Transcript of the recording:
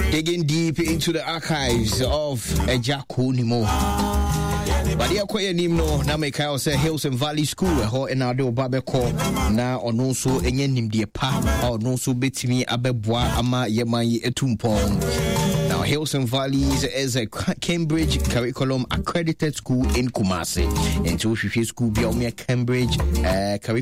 Digging deep into the archives of Ejako Nimo. But here quite a no na make I say Hills and Valley School ho na de obabeko na ono so enye nimde pa ono so betimi abeboa ama yeman etumpon. Now Hills and Valleys is a Cambridge curriculum accredited school in Kumasi. And so she school be on Cambridge curriculum